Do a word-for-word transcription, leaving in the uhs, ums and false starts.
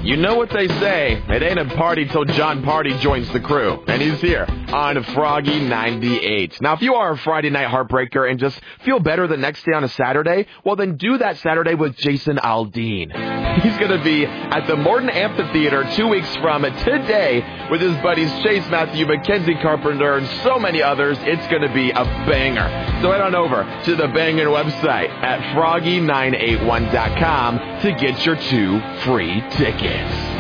You know what they say, it ain't a party till John Party joins the crew. And he's here on Froggy ninety-eight. Now, if you are a Friday night heartbreaker and just feel better the next day on a Saturday, well, then do that Saturday with Jason Aldean. He's going to be at the Morton Amphitheater two weeks from today with his buddies Chase Matthew, Mackenzie Carpenter, and so many others. It's going to be a banger. So head on over to the Bangin' website at froggy nine eight one dot com to get your two free tickets.